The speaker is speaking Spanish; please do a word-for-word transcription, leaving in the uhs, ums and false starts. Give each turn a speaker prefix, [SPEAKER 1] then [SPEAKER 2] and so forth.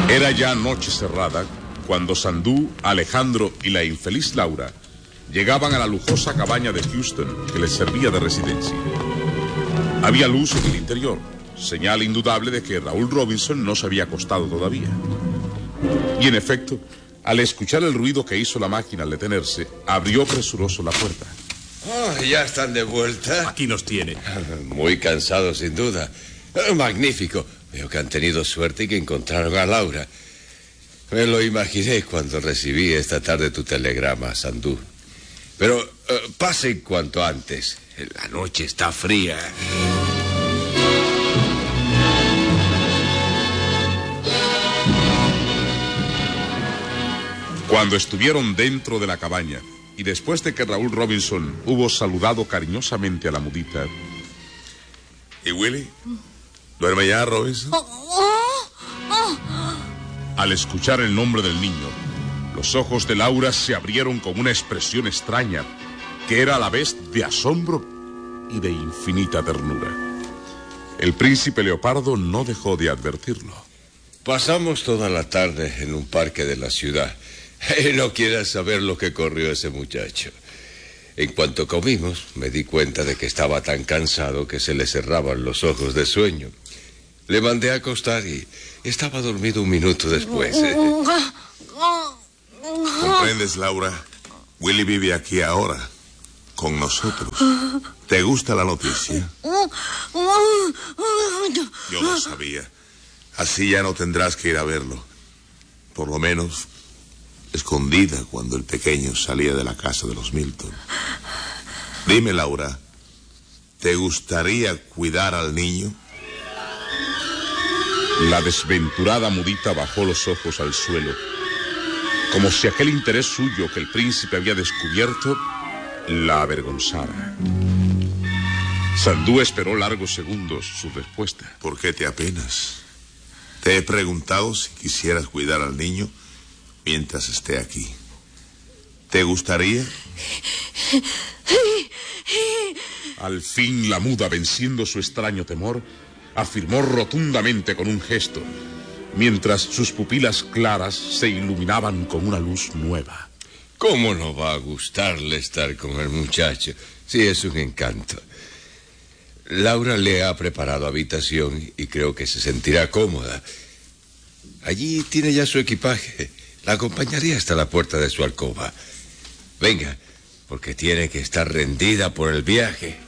[SPEAKER 1] Era ya noche cerrada cuando Sandú, Alejandro y la infeliz Laura llegaban a la lujosa cabaña de Houston que les servía de residencia. Había luz en el interior, señal indudable de que Raúl Robinson no se había acostado todavía. Y en efecto, al escuchar el ruido que hizo la máquina al detenerse, abrió presuroso la puerta.
[SPEAKER 2] Oh, ya están de vuelta.
[SPEAKER 3] Aquí nos tiene.
[SPEAKER 2] Muy cansados, sin duda. Magnífico. Veo que han tenido suerte y que encontraron a Laura. Me lo imaginé cuando recibí esta tarde tu telegrama, Sandú. Pero uh, pasen cuanto antes. La noche está fría.
[SPEAKER 1] Cuando estuvieron dentro de la cabaña y después de que Raúl Robinson hubo saludado cariñosamente a la mudita...
[SPEAKER 4] ¿Y Willy? ¿Duerme ya, Robinson?
[SPEAKER 1] Al escuchar el nombre del niño, los ojos de Laura se abrieron con una expresión extraña, que era a la vez de asombro y de infinita ternura. El príncipe Leopardo no dejó de advertirlo.
[SPEAKER 2] Pasamos toda la tarde en un parque de la ciudad. No quieras saber lo que corrió ese muchacho. En cuanto comimos, me di cuenta de que estaba tan cansado que se le cerraban los ojos de sueño. Le mandé a acostar y estaba dormido un minuto después. ¿eh?
[SPEAKER 4] ¿Comprendes, Laura? Willy vive aquí ahora, con nosotros. ¿Te gusta la noticia? Yo lo sabía. Así ya no tendrás que ir a verlo. Por lo menos escondida cuando el pequeño salía de la casa de los Milton. Dime, Laura, ¿te gustaría cuidar al niño?
[SPEAKER 1] La desventurada mudita bajó los ojos al suelo, como si aquel interés suyo que el príncipe había descubierto la avergonzara. Sandú esperó largos segundos su respuesta.
[SPEAKER 4] ¿Por qué te apenas? Te he preguntado si quisieras cuidar al niño mientras esté aquí. ¿Te gustaría?
[SPEAKER 1] Al fin la muda, venciendo su extraño temor, afirmó rotundamente con un gesto, mientras sus pupilas claras se iluminaban con una luz nueva.
[SPEAKER 2] ¿Cómo no va a gustarle estar con el muchacho? Sí, es un encanto. Laura le ha preparado habitación y creo que se sentirá cómoda. Allí tiene ya su equipaje. La acompañaría hasta la puerta de su alcoba. Venga, porque tiene que estar rendida por el viaje.